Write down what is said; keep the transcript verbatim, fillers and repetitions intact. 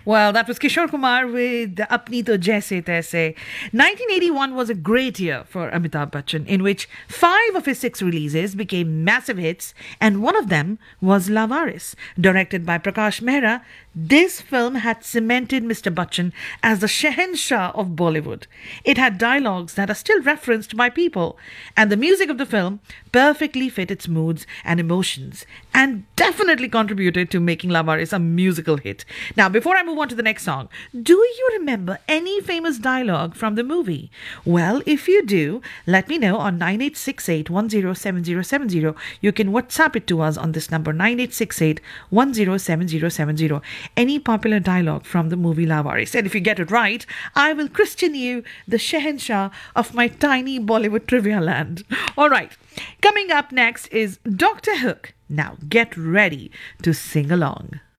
Well, that was Kishore Kumar with Apni To Jaise Taise. nineteen eighty-one was a great year for Amitabh Bachchan, in which five of his six releases became massive hits, and one of them was Lavaris. Directed by Prakash Mehra, this film had cemented Mister Bachchan as the Shehenshah of Bollywood. It had dialogues that are still referenced by people, and the music of the film perfectly fit its moods and emotions, and definitely contributed to making Lavaris a musical hit. Now, before I move on to the next song, do you remember any famous dialogue from the movie? Well, if you do, let me know on nine eight six eight, one zero seven zero seven zero. You can WhatsApp it to us on this number, nine eight six eight, one zero seven zero seven zero. Any popular dialogue from the movie Lavaris. And if you get it right, I will christen you the Shehenshah of my tiny Bollywood trivia land. All right, coming up next is Doctor Hook. Now get ready to sing along.